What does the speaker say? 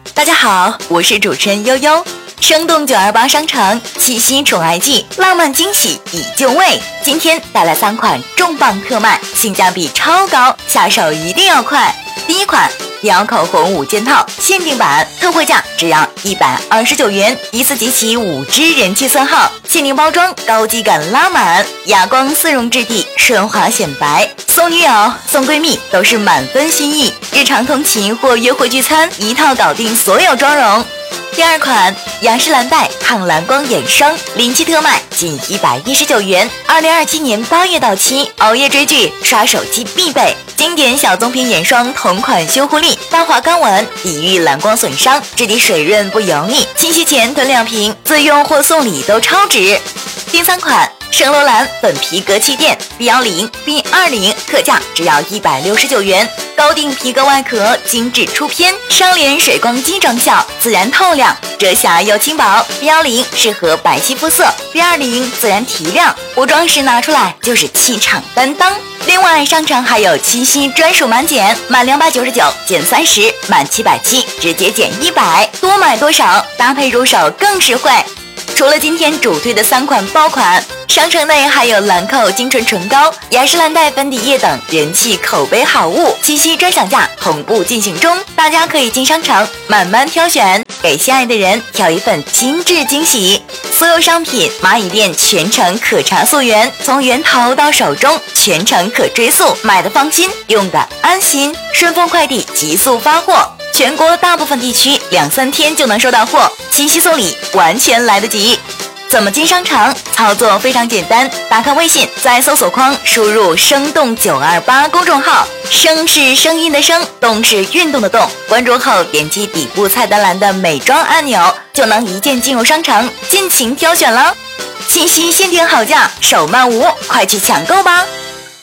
大家好，我是主持人悠悠。生动928商城七夕宠爱季，浪漫惊喜已就位。今天带来3款重磅特卖，性价比超高，下手一定要快。第一款貂口红5件套限定版，特惠价只要129元，一次集齐5支人气色号，限定包装，高级感拉满，哑光丝绒质地，顺滑显白。送女友、送闺蜜都是满分心意，日常通勤或约会聚餐，一套搞定所有妆容。第二款雅诗兰黛抗蓝光眼霜临期特卖，仅119元，2027年8月到期，熬夜追剧、刷手机必备。经典小棕瓶眼霜同款修护力，大滑刚纹，抵御蓝光损伤，质地水润不油腻，清洗前囤2瓶，自用或送礼都超值。第3款圣罗兰粉皮革气垫 B10、B20，特价只要169元，高定皮革外壳，精致出片，双联水光肌妆效，自然透亮，遮瑕又轻薄。B10适合白皙肤色，B20自然提亮，补妆时拿出来就是气场担当。另外，商城还有七夕专属满减，满299减30，满770直接减100，多买多少，搭配入手更实惠。除了今天主推的3款爆款，商城内还有兰蔻精纯唇膏、雅诗兰黛粉底液等人气口碑好物，七夕专享价同步进行中，大家可以进商城慢慢挑选，给心爱的人挑一份精致惊喜。所有商品蚂蚁店全程可查溯源，从源头到手中全程可追溯，买的放心，用的安心。顺丰快递急速发货，全国大部分地区2-3天就能收到货，七夕送礼完全来得及。怎么进商场？操作非常简单，打开微信，在搜索框输入生动928公众号，声是声音的声，动是运动的动，关注后点击底部菜单栏的美妆按钮，就能一键进入商城，尽情挑选了。七夕限定好价，手慢无，快去抢购吧！